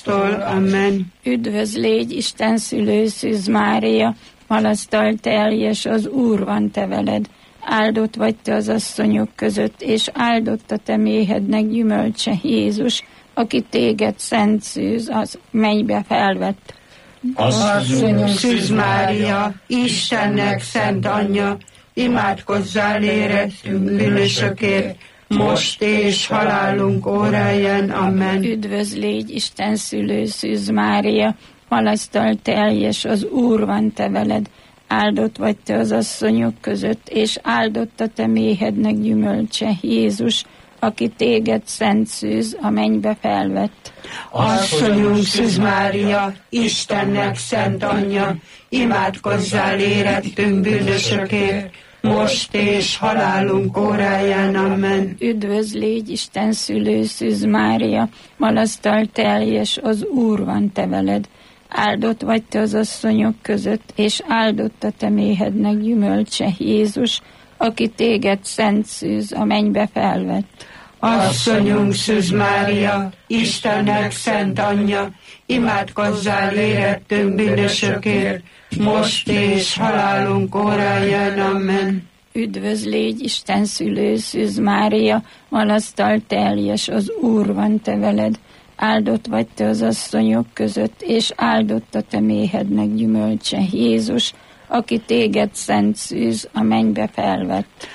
korasztól. Amen. Üdvözl légy, Isten szülő, Szűz Mária, malasztal teljes, az Úr van te veled. Áldott vagy te az asszonyok között, és áldott a te méhednek gyümölcse, Jézus, aki téged, szent Szűz, az mennybe felvett. Asszonyunk Szűz Mária, Istennek szent anyja, imádkozzál érettünk bűnösökért, most és halálunk óráján. Amen. Üdvözl légy, Isten szülő, Szűz Mária, malasztal teljes, az Úr van te veled. Áldott vagy te az asszonyok között, és áldott a te méhednek gyümölcse, Jézus, aki téged, szent Szűz, a mennybe felvett. Asszonyunk Szűz Mária, Istennek szent anyja, imádkozzál érettünk bűnösökért, most és halálunk óráján. Amen. Üdvözl légy, Isten szülő, Szűz Mária, malasztal teljes, az Úr van te veled. Áldott vagy te az asszonyok között, és áldott a te méhednek gyümölcse, Jézus, aki téged, szent Szűz, a mennybe felvett. Asszonyunk Szűz Mária, Istennek szent anyja, imádkozzál érettünk bűnösökért, most és halálunk óráján. Amen. Üdvözl légy, Isten szülő, Szűz Mária, malasztal teljes, az Úr van te veled. Áldott vagy te az asszonyok között, és áldott a te méhednek gyümölcse, Jézus, aki téged, szent Szűz, a mennybe felvett.